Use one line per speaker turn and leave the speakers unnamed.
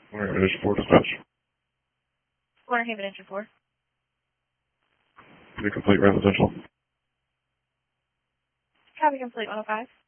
Warner Haven Engine 4 dispatch.
Warner Haven Engine 4.
Pretty complete residential.
Copy complete 105.